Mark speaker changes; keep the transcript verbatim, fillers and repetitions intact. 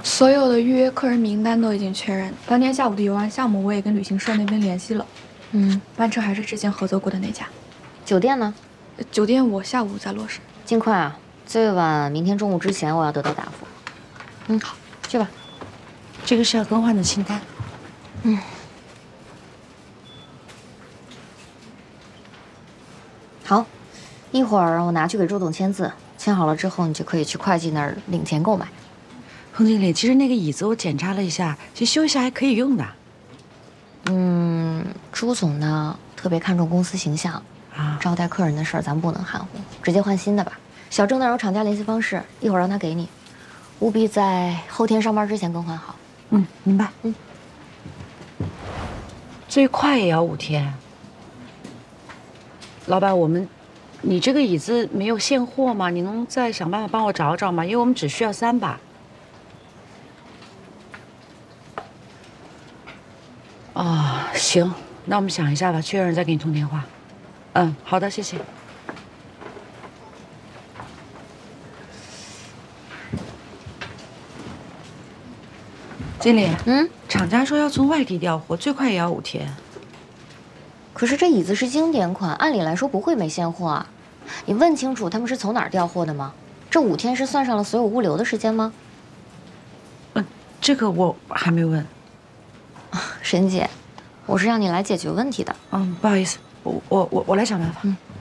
Speaker 1: 所有的预约客人名单都已经确认，当天下午的游玩项目我也跟旅行社那边联系了。嗯，班车还是之前合作过的那家。
Speaker 2: 酒店呢？
Speaker 1: 酒店我下午再落实。
Speaker 2: 尽快啊，最晚明天中午之前我要得到答复。嗯，好，去吧。
Speaker 3: 这个是要更换的清单。
Speaker 2: 嗯。好，一会儿我拿去给周董签字，签好了之后，你就可以去会计那儿领钱购买。
Speaker 3: 彭经理，其实那个椅子我检查了一下，其实修一下还可以用的。
Speaker 2: 嗯，朱总呢特别看重公司形象
Speaker 3: 啊，
Speaker 2: 招待客人的事儿咱不能含糊，直接换新的吧。小郑那儿有厂家联系方式，一会儿让他给你，务必在后天上班之前更换好。
Speaker 3: 嗯，明白。
Speaker 2: 嗯，
Speaker 3: 最快也要五天。老板，我们，你这个椅子没有现货吗？你能再想办法帮我找找吗？因为我们只需要三把。哦，行，那我们想一下吧，确认再给你通电话。嗯，好的，谢谢。经理，
Speaker 2: 嗯，
Speaker 3: 厂家说要从外地调货，最快也要五天。
Speaker 2: 可是这椅子是经典款，按理来说不会没现货啊。你问清楚他们是从哪儿调货的吗？这五天是算上了所有物流的时间吗？
Speaker 3: 嗯，这个我还没问。
Speaker 2: 沈姐，我是让你来解决问题的。
Speaker 3: 嗯，不好意思，我我我我来想办法。
Speaker 2: 嗯。